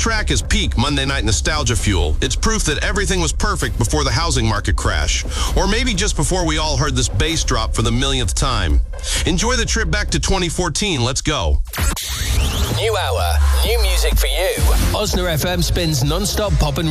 track is peak Monday Night Nostalgia Fuel. It's proof that everything was perfect before the housing market crash. Or maybe just before we all heard this bass drop for the millionth time. Enjoy the trip back to 2014. Let's go. New hour, new music for you. Osna FM spins non-stop pop and